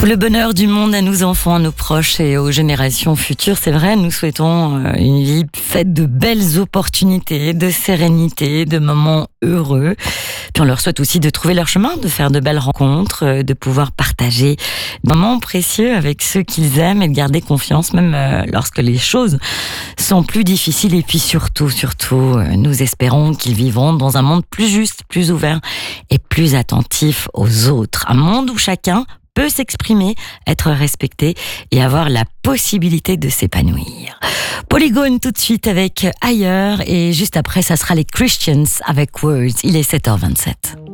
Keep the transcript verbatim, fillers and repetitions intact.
Tout le bonheur du monde à nos enfants, à nos proches et aux générations futures. C'est vrai, nous souhaitons une vie faite de belles opportunités, de sérénité, de moments heureux. Puis on leur souhaite aussi de trouver leur chemin, de faire de belles rencontres, de pouvoir partager des moments précieux avec ceux qu'ils aiment et de garder confiance même lorsque les choses sont plus difficiles. Et puis surtout, surtout, nous espérons qu'ils vivront dans un monde plus juste, plus ouvert et plus attentif aux autres. Un monde où chacun peut s'exprimer, être respecté et avoir la possibilité de s'épanouir. Polygone tout de suite avec Ailleurs et juste après ça sera les Christians avec Words. Il est sept heures vingt-sept.